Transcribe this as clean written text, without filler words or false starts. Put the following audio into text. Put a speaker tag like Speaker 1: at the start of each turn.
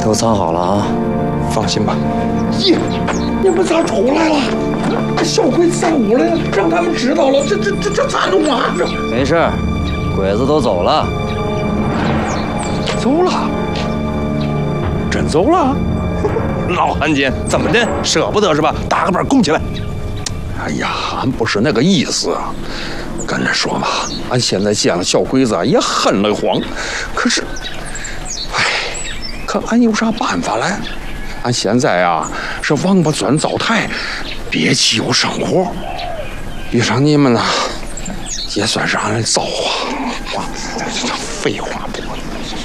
Speaker 1: 都藏好了啊，
Speaker 2: 放心吧。爷，你们咋出来了？小鬼上屋来了，让他们知道了，这咋弄啊？这
Speaker 1: 没事，鬼子都走了。
Speaker 2: 走了？真走了？老汉奸，怎么的？舍不得是吧？打个板供起来。哎呀，俺不是那个意思啊。跟着说嘛，俺现在见了小鬼子也很得慌，可是，可俺有啥办法嘞？俺现在啊是王八钻灶台，憋气又生火，遇上你们了，也算是俺的造化。废话。